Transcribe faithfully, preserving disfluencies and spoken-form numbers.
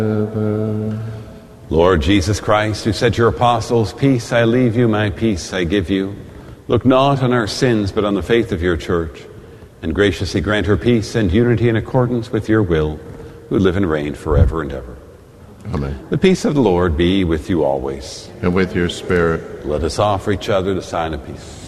Lord Jesus Christ, who said to your apostles, "Peace I leave you, my peace I give you," look not on our sins, but on the faith of your church, and graciously grant her peace and unity in accordance with your will, who live and reign forever and ever. Amen. The peace of the Lord be with you always. And with your spirit. Let us offer each other the sign of peace.